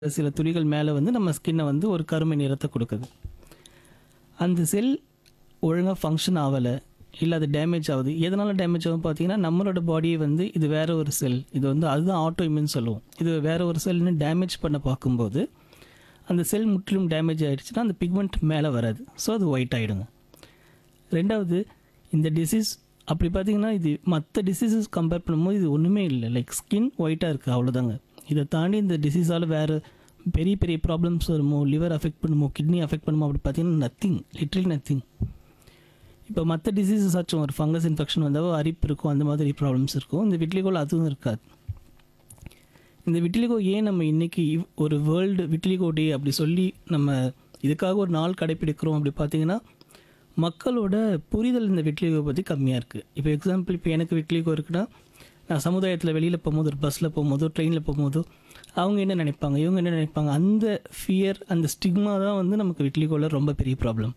சில துளிகள் மேலே வந்து நம்ம ஸ்கின்னை வந்து ஒரு கருமை நிறத்தை கொடுக்குது. அந்த செல் ஒழுங்காக ஃபங்க்ஷன் ஆகலை, இல்லை அது டேமேஜ் ஆகுது. எதனால் டேமேஜ் ஆகும் பார்த்தீங்கன்னா, நம்மளோட பாடியை வந்து இது வேறு ஒரு செல், இது வந்து அதுதான் ஆட்டோ இம்யூன் சொல்லுவோம், இது வேறு ஒரு செல்னு டேமேஜ் பண்ண பார்க்கும்போது அந்த செல் முற்றிலும் டேமேஜ் ஆகிடுச்சுன்னா அந்த பிக்மெண்ட் மேலே வராது. ஸோ அது ஒயிட் ஆகிடுங்க. ரெண்டாவது, இந்த டிசீஸ் அப்படி பார்த்தீங்கன்னா இது மற்ற டிசீசஸ் கம்பேர் பண்ணும்போது இது ஒன்றுமே இல்லை. லைக் ஸ்கின் ஒயிட்டாக இருக்குது, அவ்வளோதாங்க. இதை தாண்டி இந்த டிசீஸால் வேறு பெரிய பெரிய ப்ராப்ளம்ஸ் வருமோ, லிவர் அஃபெக்ட் பண்ணுமோ, கிட்னி அஃபெக்ட் பண்ணுமோ, அப்படி பார்த்தீங்கன்னா நத்திங், லிட்ரலி நத்திங். இப்போ மற்ற டிசீஸஸ் ஆச்சும் ஒரு ஃபங்கஸ் இன்ஃபெக்ஷன் வந்தால் அரிப்பு இருக்கும், அந்த மாதிரி ப்ராப்ளம்ஸ் இருக்கும். இந்த விட்லிகோவில் அதுவும் இருக்காது. இந்த விட்லிகோ ஏன் நம்ம இன்றைக்கி ஒரு வேர்ல்டு விட்லிகோ டே அப்படி சொல்லி நம்ம இதுக்காக ஒரு நாள் கடைப்பிடிக்கிறோம் அப்படி பார்த்தீங்கன்னா, மக்களோட புரிதல் இந்த விட்லிகோ பற்றி கம்மியாக இருக்குது. இப்போ எக்ஸாம்பிள், இப்போ எனக்கு விட்லிகோ இருக்குன்னா, நான் சமுதாயத்தில் வெளியில் போகும்போது, ஒரு பஸ்ஸில் போகும்போதோ ட்ரெயினில் போகும்போதோ அவங்க என்ன நினைப்பாங்க, இவங்க என்ன நினைப்பாங்க, அந்த ஃபியர், அந்த ஸ்டிக்மா தான் வந்து நமக்கு விட்லிகோவில் ரொம்ப பெரிய ப்ராப்ளம்.